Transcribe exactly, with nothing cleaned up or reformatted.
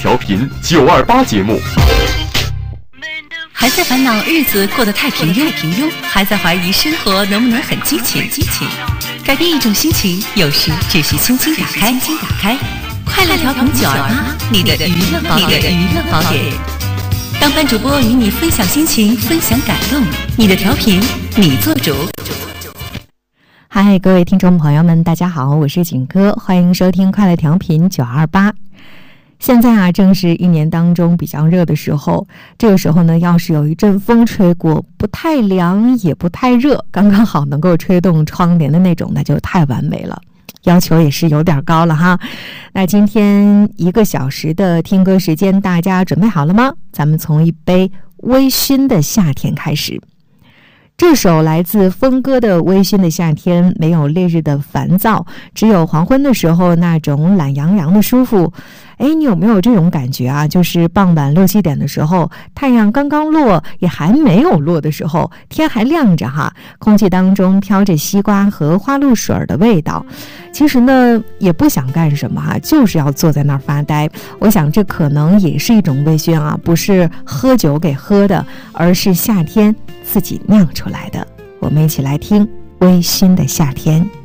调频九二八节目。 还在烦恼日子过得太平庸，平庸，还在怀疑生活能不能很激情，激情。改变一种心情，有时只是轻轻打开，轻轻打开。快乐调频九二八，你的娱乐宝典，娱乐宝典。当班主播与你分享心情，分享感动，你的调频，你做主。 嗨，各位听众朋友们，大家好，我是景哥，欢迎收听快乐调频九二八。现在啊，正是一年当中比较热的时候，这个时候呢，要是有一阵风吹过，不太凉也不太热，刚刚好能够吹动窗帘的那种，那就太完美了。要求也是有点高了哈。那今天一个小时的听歌时间，大家准备好了吗？咱们从一杯微醺的夏天开始。这首来自峰哥的《微醺的夏天》，没有烈日的烦躁，只有黄昏的时候那种懒洋洋的舒服。哎，你有没有这种感觉啊？就是傍晚六七点的时候，太阳刚刚落，也还没有落的时候，天还亮着哈，空气当中飘着西瓜和花露水的味道。其实呢，也不想干什么哈，就是要坐在那儿发呆。我想这可能也是一种微醺啊，不是喝酒给喝的，而是夏天自己酿出来的。我们一起来听《微醺的夏天》。